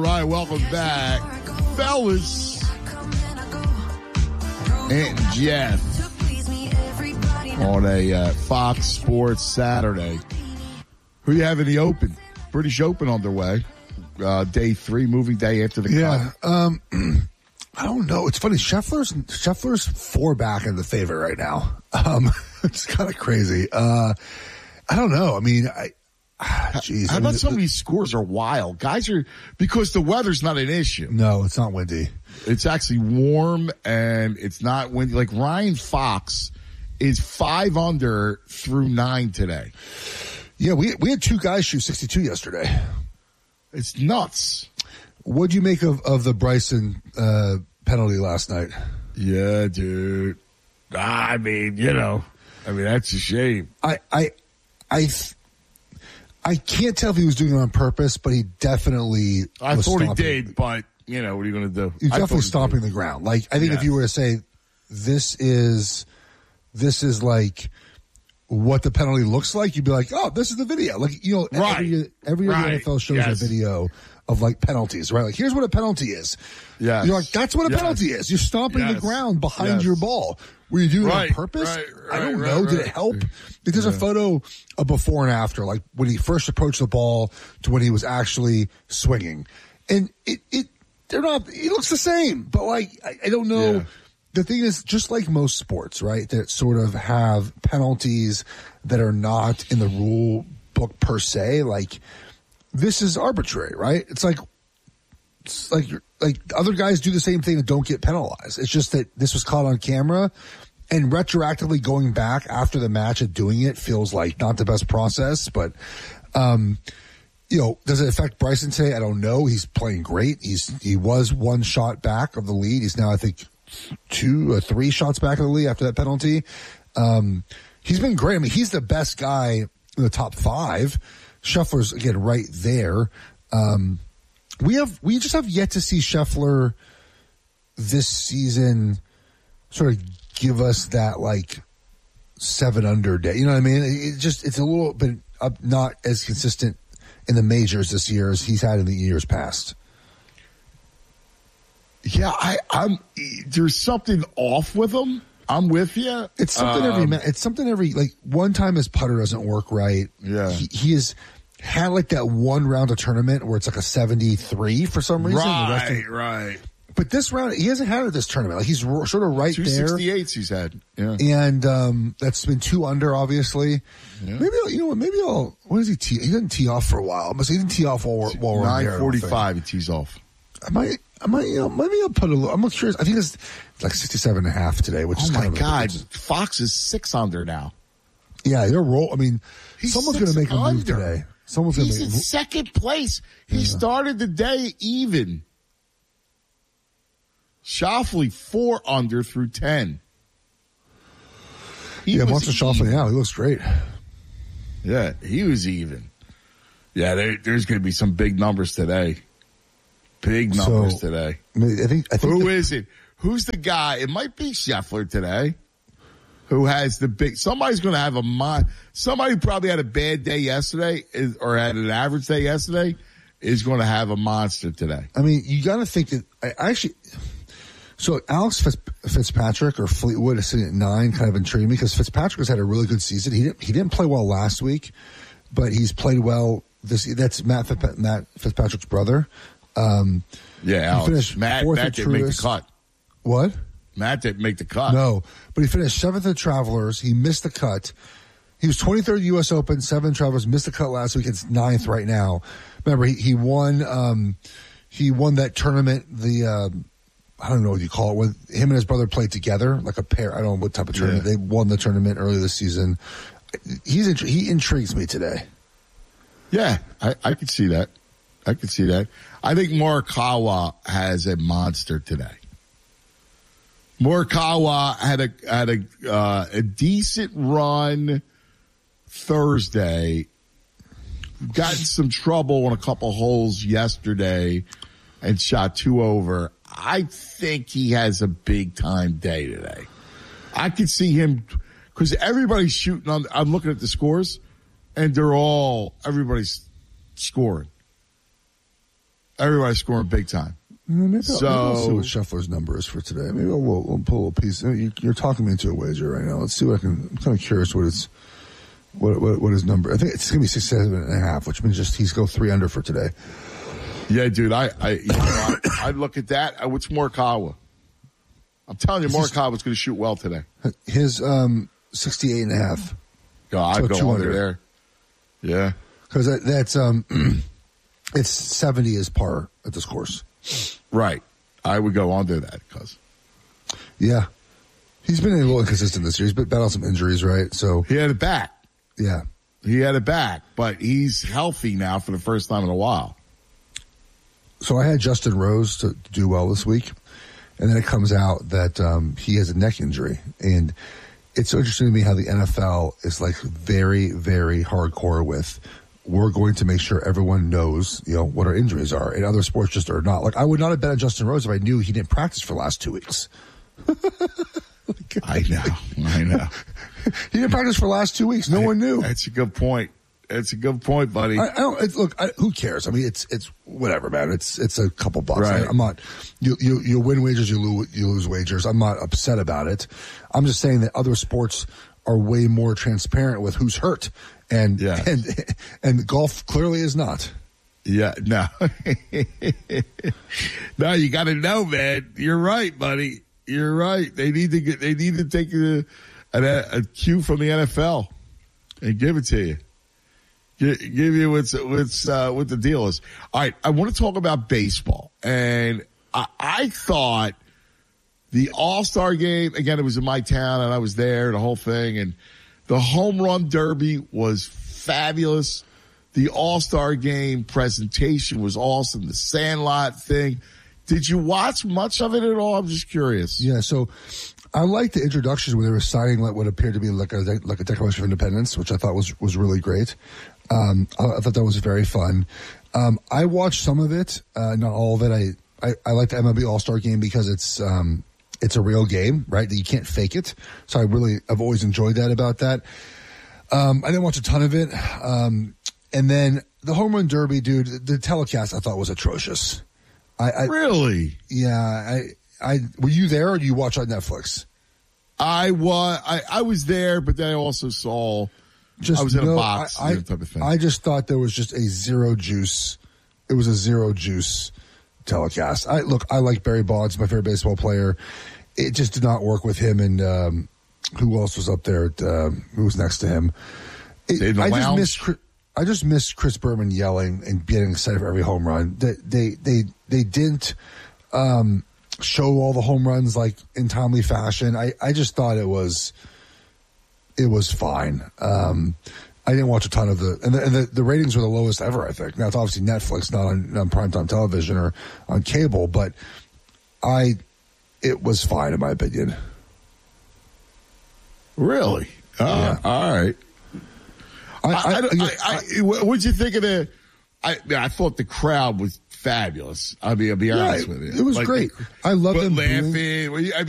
Right, welcome back. Fellas, and Jeff on a Fox Sports Saturday. Who you have in the Open? British Open on their way. Day 3, moving day after the cut. I don't know. It's funny. Scheffler's 4 back in the favorite right now. It's kind of crazy. I don't know. I mean, How about some of these scores are wild? Guys are, because the weather's not an issue. No, it's not windy. It's actually warm and it's not windy. Like Ryan Fox is 5 under through 9 today. Yeah, we had 2 guys shoot 62 yesterday. It's nuts. What'd you make of the Bryson penalty last night? Yeah, dude. I mean, that's a shame. I can't tell if he was doing it on purpose, but he definitely I thought he did, but, what are you going to do? He's definitely stomping the ground. Like, I think if you were to say, this is like what the penalty looks like, you'd be like, oh, this is the video. Like, every year the NFL shows a video of, like, penalties, right? Like, here's what a penalty is. Yeah. You're like, that's what a penalty is. You're stomping the ground behind your ball. Were you doing it on purpose? I don't know. Did it help? There's a photo of before and after, like when he first approached the ball to when he was actually swinging. And it looks the same, but like, I don't know. Yeah. The thing is, just like most sports, right, that sort of have penalties that are not in the rule book per se, like this is arbitrary, right? It's like other guys do the same thing and don't get penalized. It's just that this was caught on camera, and retroactively going back after the match and doing it feels like not the best process. But, does it affect Bryson today? I don't know. He's playing great. He was 1 shot back of the lead. He's now, I think, 2 or 3 shots back of the lead after that penalty. He's been great. I mean, he's the best guy in the top 5. Scheffler's, again, right there. We just have yet to see Scheffler this season sort of give us that like 7 under day. You know what I mean? It's a little bit not as consistent in the majors this year as he's had in the years past. Yeah, there's something off with him. I'm with you. It's something every like one time his putter doesn't work right. Yeah, he is. Had like that one round of tournament where it's like a 73 for some reason. Right. But this round, he hasn't had it this tournament. Like he's sort of right 2 there. 268s he's had. Yeah. And that's been 2 under, obviously. Yeah. Maybe I'll, when does he tee? He doesn't tee off for a while. He didn't tee off while we're 9:45 he tees off. Maybe I'll put a little, I'm not sure. I think it's like 67.5 today, which is kind of. Oh my God. Fox is 6 under now. Yeah, they're I mean, someone's going to make a move under today. He's in second place. He started the day even. Schauffele 4 under through 10. Monster Schauffele, he looks great. Yeah, he was even. Yeah, there's going to be some big numbers today. Today. I think Who is it? Who's the guy? It might be Scheffler today. Who has the big? Somebody's going to have somebody who probably had a bad day yesterday or had an average day yesterday is going to have a monster today. I mean, you got to think that so Alex Fitzpatrick or Fleetwood is sitting at 9, kind of intriguing me because Fitzpatrick has had a really good season. He didn't play well last week, but he's played well that's Matt Fitzpatrick's brother. Alex. Matt didn't make the cut. What? Matt didn't make the cut. No, but he finished 7th at Travelers. He missed the cut. He was 23rd U.S. Open, 7th Travelers, missed the cut last week. It's 9th right now. Remember, he won. He won that tournament. I don't know what you call it. When him and his brother played together, like a pair. I don't know what type of tournament. They won the tournament early this season. He intrigues me today. Yeah, I could see that. I think Morikawa has a monster today. Morikawa had a decent run Thursday. Got in some trouble on a couple holes yesterday and shot 2 over. I think he has a big time day today. I could see him because everybody's shooting I'm looking at the scores and everybody's scoring. Everybody's scoring big time. Maybe I'll see what Scheffler's number is for today. Maybe we'll pull a piece. You're talking me into a wager right now. Let's see what I'm kind of curious what his number. I think it's going to be 67.5, which means just he's go 3 under for today. Yeah, dude. I look at that. What's Morikawa? I'm telling you, Morikawa's going to shoot well today. His 68.5. I'd go under there. Yeah, because that's it's 70 is par at this course. Right. I would go under that because. Yeah. He's been a little inconsistent this year. He's been battling some injuries, right? So he had it back. Yeah. He had it back, but he's healthy now for the first time in a while. So I had Justin Rose to do well this week, and then it comes out that he has a neck injury. And it's so interesting to me how the NFL is like very, very hardcore with, we're going to make sure everyone knows, what our injuries are. And other sports just are not. Like, I would not have bet on Justin Rose if I knew he didn't practice for the last 2 weeks. I know. He didn't practice for the last 2 weeks. No one knew. That's a good point. It's a good point, buddy. Who cares? I mean, it's whatever, man. It's a couple bucks. Right. I'm not. You win wagers, you lose wagers. I'm not upset about it. I'm just saying that other sports are way more transparent with who's hurt, and golf clearly is not. Yeah, no, no. You got to know, man. You're right, buddy. You're right. They need to take a cue from the NFL and give it to you. Give you what the deal is. All right, I want to talk about baseball, and I thought the All-Star game, again, it was in my town, and I was there, the whole thing, and the home run derby was fabulous. The All-Star game presentation was awesome. The Sandlot thing. Did you watch much of it at all? I'm just curious. Yeah, so I liked the introductions where they were signing what appeared to be like a Declaration of Independence, which I thought was really great. I thought that was very fun. I watched some of it, not all of it. I like the MLB All-Star game because it's a real game, right? That you can't fake it. So I've always enjoyed that about that. I didn't watch a ton of it. And then the home run derby, dude, the telecast I thought was atrocious. Really? Yeah. Were you there or did you watch on Netflix? I was there, but then I also saw. I was in a box. Type of thing. I just thought there was just a zero juice. It was a zero juice telecast. I like Barry Bonds, my favorite baseball player. It just did not work with him and who else was up there? Who was next to him? I just missed Chris Berman yelling and getting excited for every home run. They didn't show all the home runs like in timely fashion. I just thought it was fine. I didn't watch a ton of the ratings were the lowest ever, I think. Now it's obviously Netflix, not on primetime television or on cable, but it was fine in my opinion. Really? Yeah. All right. What'd you think of the? I thought the crowd was fabulous. I'll be honest with you. It was great. I love them laughing.